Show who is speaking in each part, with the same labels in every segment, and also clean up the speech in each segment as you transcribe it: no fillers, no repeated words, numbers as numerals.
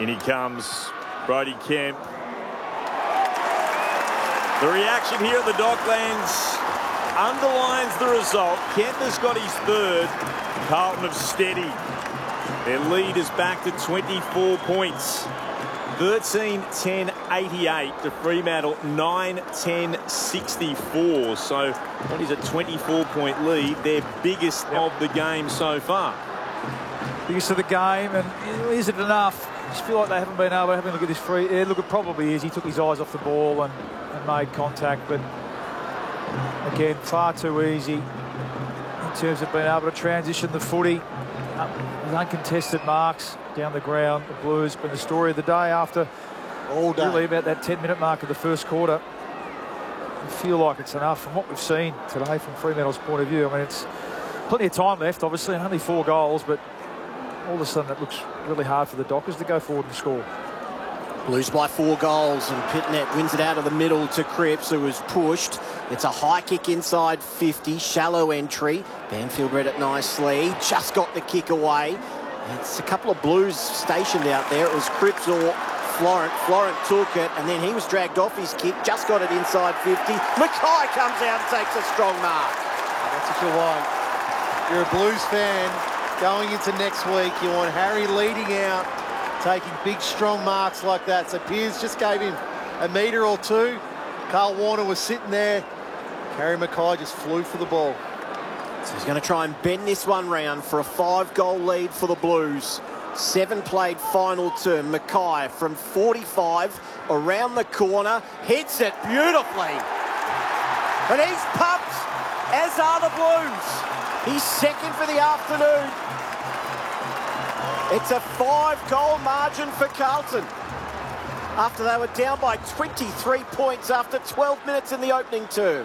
Speaker 1: In he comes, Brodie Kemp. The reaction here at the Docklands underlines the result. Kemp has got his third. Carlton have steady. Their lead is back to 24 points. 13-10-88 to Fremantle, 9-10-64. So that is a 24-point lead, their biggest of the game so far.
Speaker 2: Biggest of the game, and is it enough? I just feel like they haven't been able to have a look at this free. Yeah, look, it probably is. He took his eyes off the ball and made contact, but again, far too easy in terms of being able to transition the footy. With uncontested marks down the ground. The Blues been the story of the day after
Speaker 3: all day.
Speaker 2: Really about that 10-minute mark of the first quarter. I feel like it's enough from what we've seen today from Fremantle's point of view. I mean, it's plenty of time left, obviously, and only 4 goals, but all of a sudden it looks really hard for the Dockers to go forward and score.
Speaker 3: Blues by 4 goals, and Pitnet wins it out of the middle to Cripps, who was pushed. It's a high kick inside 50, shallow entry. Banfield read it nicely, just got the kick away. It's a couple of Blues stationed out there. It was Cripps or Florent. Florent took it, and then he was dragged off his kick, just got it inside 50. Mackay comes out and takes a strong mark.
Speaker 4: That's what you want. You're a Blues fan going into next week. You want Harry leading out, taking big, strong marks like that. So Pearce just gave him a metre or two. Carl Warner was sitting there. Harry Mackay just flew for the ball.
Speaker 3: So he's going to try and bend this one round for a 5-goal lead for the Blues. 7 played final term. Mackay from 45 around the corner, hits it beautifully. And he's pumped, as are the Blues. He's second for the afternoon. It's a 5-goal margin for Carlton after they were down by 23 points after 12 minutes in the opening term.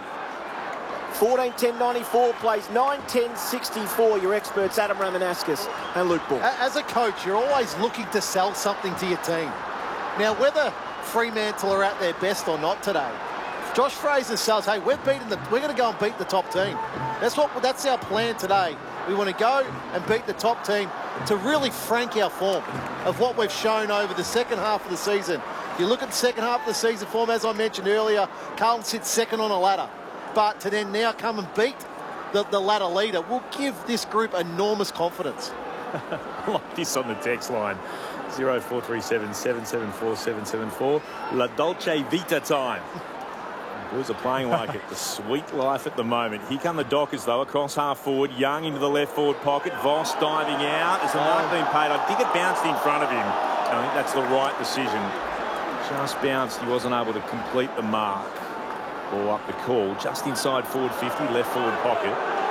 Speaker 3: 14-10-94 plays 9-10-64. Your experts Adam Ramanauskas and Luke Ball.
Speaker 4: As a coach, you're always looking to sell something to your team. Now, whether Fremantle are at their best or not today, Josh Fraser says, hey, we're going to go and beat the top team. That's our plan today. We want to go and beat the top team to really frank our form of what we've shown over the second half of the season. If you look at the second half of the season form, as I mentioned earlier, Carlton sits second on a ladder. But to then now come and beat the ladder leader will give this group enormous confidence.
Speaker 1: I like this on the text line. 0437 774 774. La Dolce Vita time. Blues are playing like it. The sweet life at the moment. Here come the Dockers, though, across half forward. Young into the left forward pocket. Voss diving out. There's a mark being paid. I think it bounced in front of him. I think that's the right decision. Just bounced. He wasn't able to complete the mark. Ball up the call. Just inside forward 50, left forward pocket.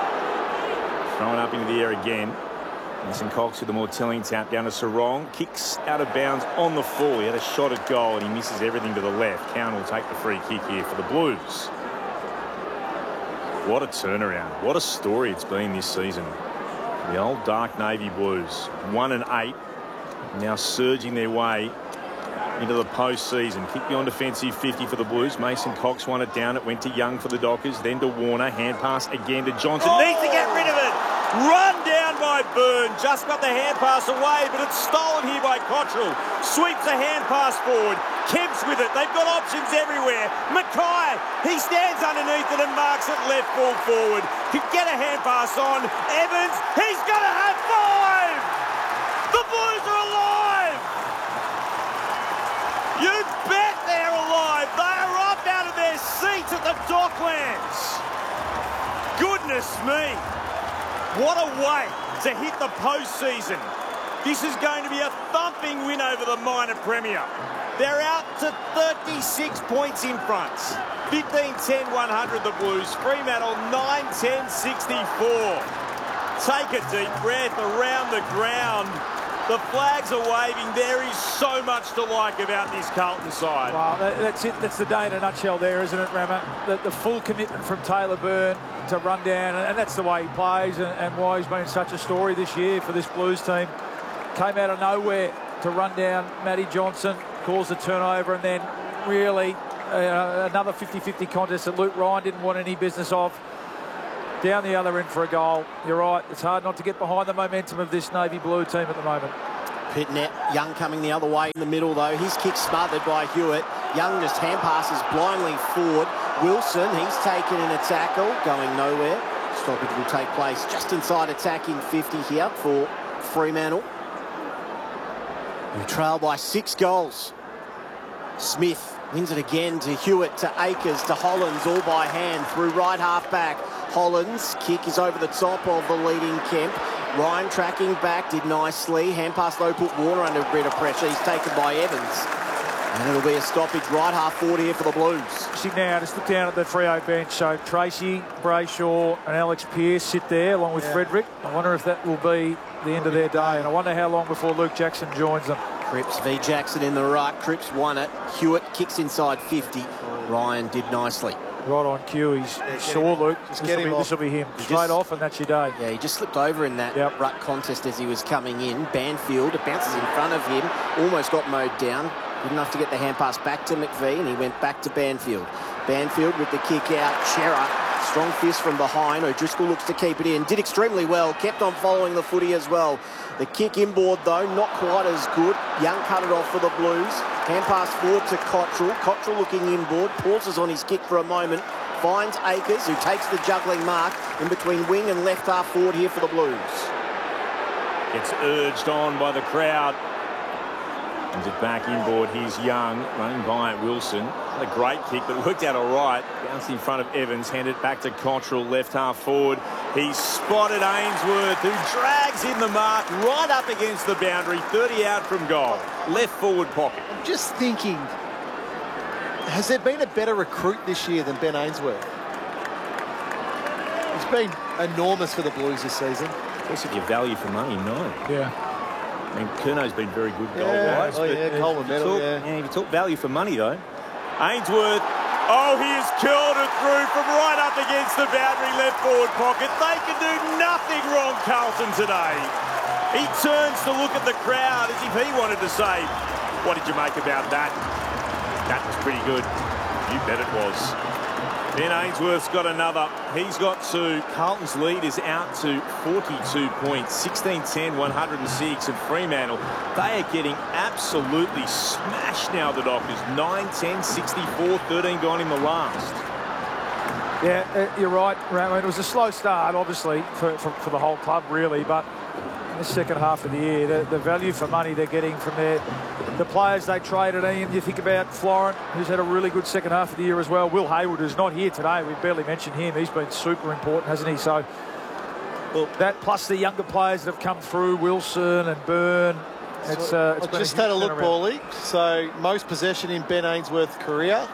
Speaker 1: Thrown up into the air again. Mason Cox with the more telling tap down to Sarong. Kicks out of bounds on the fall. He had a shot at goal and he misses everything to the left. Cowan will take the free kick here for the Blues. What a turnaround. What a story it's been this season. The old Dark Navy Blues. 1-8. Now surging their way into the postseason. Kick beyond defensive 50 for the Blues. Mason Cox won it down. It went to Young for the Dockers. Then to Warner. Hand pass again to Johnson. Needs to get rid of it. Run down by Byrne. Just got the hand pass away, but it's stolen here by Cottrell. Sweeps the hand pass forward. Kemp's with it. They've got options everywhere. Mackay, he stands underneath it and marks it left ball forward. Could get a hand pass on. Evans, he's going to have 5. The Blues are alive. You bet they're alive. They are up out of their seats at the Docklands. Goodness me. What a way to hit the postseason. This is going to be a thumping win over the minor premier. They're out to 36 points in front. 15-10-100 the Blues. Fremantle 9-10-64. Take a deep breath around the ground. The flags are waving. There is so much to like about this Carlton side.
Speaker 2: Wow, that's it. That's the day in a nutshell there, isn't it, Rama? The full commitment from Taylor Byrne to run down, and that's the way he plays and why he's been such a story this year for this Blues team. Came out of nowhere to run down Matty Johnson, caused a turnover, and then really another 50-50 contest that Luke Ryan didn't want any business of. Down the other end for a goal. You're right, it's hard not to get behind the momentum of this Navy Blue team at the moment.
Speaker 3: Pitnet, Young coming the other way in the middle though. His kick smothered by Hewitt. Young just hand passes blindly forward. Wilson, he's taken in a tackle, going nowhere. Stoppage will take place just inside attacking 50 here for Fremantle, who trail by 6 goals. Smith wins it again to Hewitt, to Akers, to Hollands, all by hand through right half back. Hollands' kick is over the top of the leading Kemp. Ryan tracking back, did nicely. Hand pass though put Warner under a bit of pressure. He's taken by Evans. And it'll be a stoppage right half forward here for the Blues.
Speaker 2: See now, just look down at the Freo bench. So Tracy, Brayshaw and Alex Pearce sit there along with Frederick. I wonder if that will be the end of their day. And I wonder how long before Luke Jackson joins them.
Speaker 3: Cripps v Jackson in the ruck. Cripps won it. Hewitt kicks inside 50. Ryan did nicely.
Speaker 2: Right on cue. He saw Luke. This will be him. Straight off, and that's your day.
Speaker 3: Yeah, he just slipped over in that ruck contest as he was coming in. Banfield, it bounces in front of him. Almost got mowed down. Good enough to get the hand pass back to McVee, and he went back to Banfield. Banfield with the kick out. Chera, strong fist from behind. O'Driscoll looks to keep it in. Did extremely well. Kept on following the footy as well. The kick inboard, though, not quite as good. Young cut it off for the Blues. Hand pass forward to Cottrell. Cottrell looking inboard. Pauses on his kick for a moment. Finds Akers, who takes the juggling mark in between wing and left half forward here for the Blues.
Speaker 1: Gets urged on by the crowd. Brings it back inboard. Here's Young running by Wilson. A great kick, but worked out all right. Bounced in front of Evans. Handed back to Cottrell, left half forward. He's spotted Ainsworth, who drags in the mark right up against the boundary. 30 out from goal. Left forward pocket.
Speaker 4: I'm just thinking, has there been a better recruit this year than Ben Ainsworth? He's been enormous for the Blues this season.
Speaker 1: Of course, if you value for money, no.
Speaker 2: Yeah.
Speaker 1: I mean, Curno's been very good goal-wise.
Speaker 4: Oh, yeah, Coleman medal,
Speaker 1: if you talk value for money, though. Ainsworth, oh, he has curled it through from right up against the boundary left forward pocket. They can do nothing wrong, Carlton, today. He turns to look at the crowd as if he wanted to say, what did you make about that? That was pretty good. You bet it was. Ben Ainsworth's got another. He's got 2. Carlton's lead is out to 42 points. 16-10, 106. And Fremantle, they are getting absolutely smashed now, the Dockers. 9-10, 64, 13 gone in the last.
Speaker 2: Yeah, you're right, Ram. It was a slow start, obviously, for the whole club, really. But in the second half of the year, the value for money they're getting from the players they traded in. You think about Florent, who's had a really good second half of the year as well. Will Hayward, who's not here today. We've barely mentioned him. He's been super important, hasn't he? So, well, that plus the younger players that have come through, Wilson and Byrne. It's
Speaker 4: I just had a look, Paulie. So, most possession in Ben Ainsworth's career.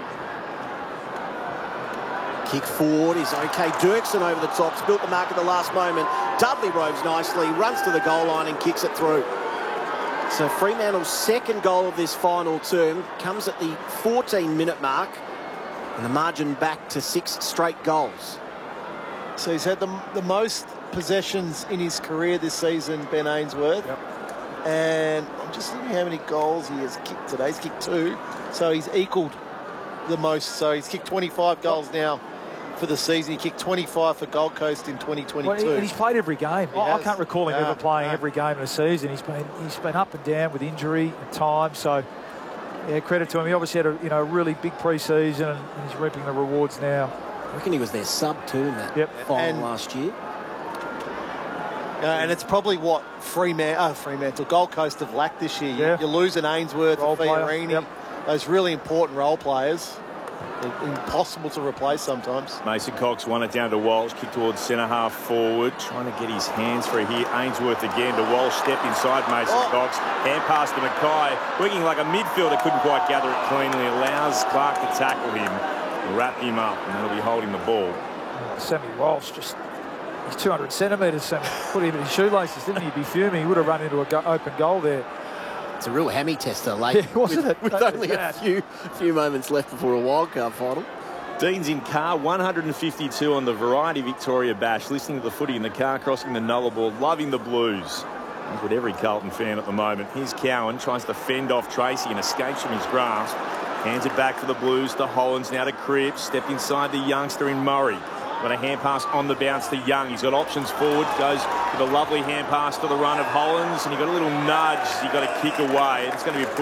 Speaker 3: Kick forward is okay. Dirksen over the top. Spilt the mark at the last moment. Dudley roves nicely. Runs to the goal line and kicks it through. So Fremantle's second goal of this final term comes at the 14-minute mark, and the margin back to 6 straight goals.
Speaker 4: So he's had the most possessions in his career this season, Ben Ainsworth.
Speaker 2: Yep.
Speaker 4: And I'm just looking how many goals he has kicked today. He's kicked 2, so he's equalled the most. So he's kicked 25 goals now for the season. He kicked 25 for Gold Coast in 2022.
Speaker 2: Well, he's played every game. I can't recall him ever playing every game in a season. He's been up and down with injury at times. So, yeah, credit to him. He obviously had a really big pre-season, and he's reaping the rewards now.
Speaker 3: I reckon he was their sub too in that final last year.
Speaker 4: And it's probably what Fremantle, Gold Coast have lacked this year.
Speaker 2: Yeah.
Speaker 4: You lose an Ainsworth, a Fiorini, those really important role players. Impossible to replace sometimes.
Speaker 1: Mason Cox won it down to Walsh, kick towards centre half forward, trying to get his hands free here. Ainsworth again to Walsh, step inside Mason Cox, hand pass to Mackay, working like a midfielder, couldn't quite gather it cleanly, allows Clark to tackle him, wrap him up, and he'll be holding the ball.
Speaker 2: Sammy Walsh he's 200 centimetres, Sammy. Put him in his shoelaces, didn't he? He'd be fuming. He would have run into an open goal there.
Speaker 3: It's a real hammy tester late,
Speaker 2: wasn't it?
Speaker 3: With only a few moments left before a wildcard final.
Speaker 1: Dean's in car, 152 on the Variety Victoria Bash, listening to the footy in the car, crossing the Nullarbor, loving the Blues. That's what every Carlton fan at the moment. Here's Cowan, tries to fend off Tracy and escapes from his grasp. Hands it back for the Blues to Hollands, now to Cripps, stepped inside the youngster in Murray. Got a hand pass on the bounce to Young. He's got options forward. Goes with a lovely hand pass to the run of Hollins, and he got a little nudge. He got a kick away. It's going to be a push.